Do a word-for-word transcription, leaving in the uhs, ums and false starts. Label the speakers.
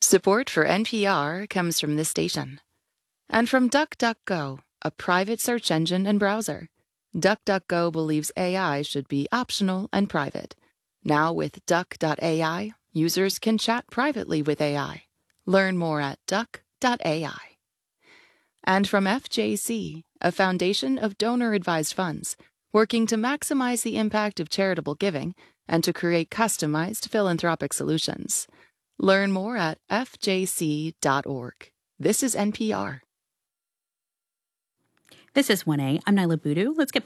Speaker 1: Support for N P R comes from this station and from DuckDuckGo, a private search engine and browser. DuckDuckGo believes A I should be optional and private. Now with Duck dot A I, users can chat privately with A I. Learn more at Duck dot A I. And from F J C, a foundation of donor-advised funds, working to maximize the impact of charitable giving and to create customized philanthropic solutions. Learn more at F J C dot org. This is N P R.
Speaker 2: This is one A. I'm Nyla Boodoo. Let's get